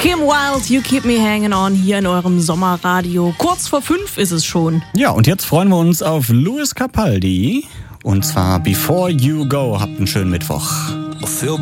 Kim Wilde, You Keep Me Hanging On hier in eurem Sommerradio. Kurz vor 5 ist es schon. Ja, und jetzt freuen wir uns auf Lewis Capaldi. Und zwar Before You Go. Habt einen schönen Mittwoch.